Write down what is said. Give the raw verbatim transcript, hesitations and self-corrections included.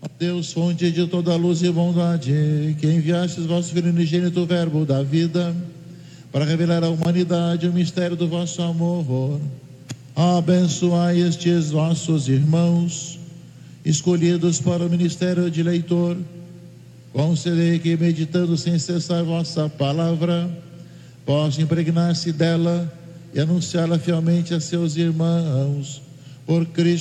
Ó Deus, fonte de toda luz e bondade, que enviastes vosso Filho unigênito, Verbo da vida, para revelar à humanidade o mistério do vosso amor, abençoai estes vossos irmãos, escolhidos para o ministério de leitor. Concedei que, meditando sem cessar vossa palavra, possam impregnar-se dela e anunciá-la fielmente a seus irmãos. Por Cristo